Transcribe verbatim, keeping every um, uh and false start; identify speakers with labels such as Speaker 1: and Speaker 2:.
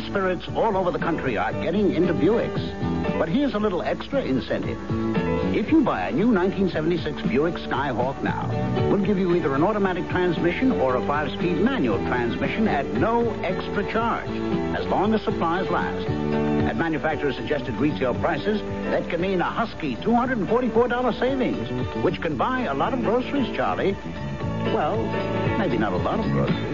Speaker 1: spirits all over the country are getting into Buicks. But here's a little extra incentive. If you buy a new nineteen seventy-six Buick Skyhawk now, we'll give you either an automatic transmission or a five-speed manual transmission at no extra charge, as long as supplies last. At manufacturer's suggested retail prices, that can mean a husky two hundred forty-four dollars savings, which can buy a lot of groceries, Charlie. Well, maybe not a lot of groceries.